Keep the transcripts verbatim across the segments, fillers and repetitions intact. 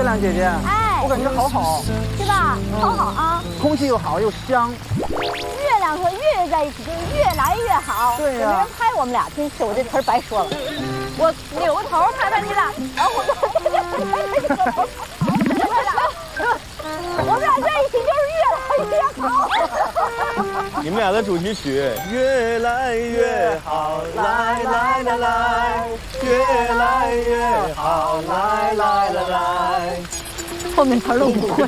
亮姐姐， 哎， 我感觉好好， 是吧？好好啊， 空气又好又香。 月亮和月月在一起就是越来越好。 对呀、 有没人拍我们俩，真是我这词儿白说了。我扭个头拍拍你俩，然后我们我们俩在一起就是越来越好。 你们俩的主题曲越来越好，来来来来，越来越好，来来来来。 后面词儿都不会。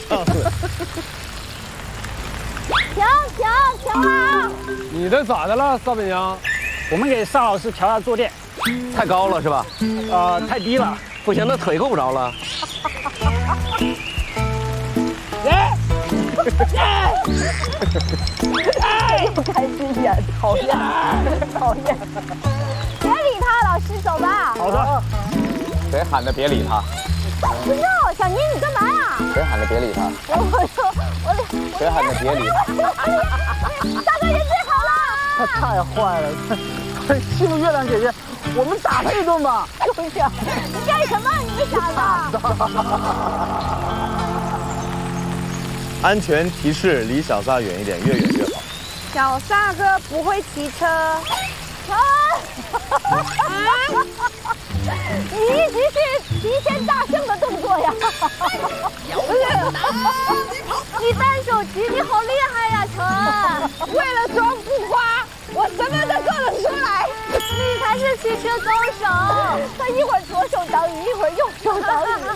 停停停了啊！ 你这咋的了，邵北阳？ 我们给邵老师调下坐垫， 太高了是吧？ 呃，太低了。 不行，那腿够不着了。 耶！ 又开始演，讨厌，讨厌。别理他，老师，走吧。 好的。 谁喊的？别理他。 不知道，小妮，你干嘛呀？ 谁喊的？别理他。 我我说我我谁喊的？别理他。 大哥人最好了。 他太坏了，他欺负月亮姐姐，我们打他一顿吧。 就是，你干什么？你们傻子！ 安全提示：离小撒远一点，越远越好。 小撒哥不会骑车。啊！你一直是齐天大圣的动作呀！你单手骑，你好厉害呀，成！为了装不夸，我什么都做得出来。你才是骑车高手，他一会儿左手挡雨，一会儿右手挡雨。